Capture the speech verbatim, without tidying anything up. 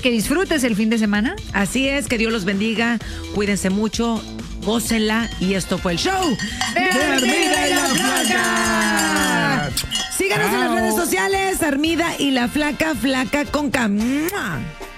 que disfrutes el fin de semana. Así es, que Dios los bendiga, cuídense mucho, gócenla, y esto fue el show de Armida y la Flaca. Síganos en las redes sociales, Armida y la Flaca, Flaca con K.